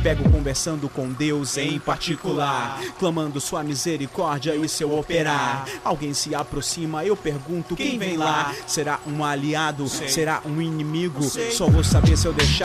pego conversando com Deus em particular, clamando sua misericórdia e seu operar. Alguém se aproxima, eu pergunto quem vem lá. Será um aliado? Será um inimigo? Só vou saber se eu deixar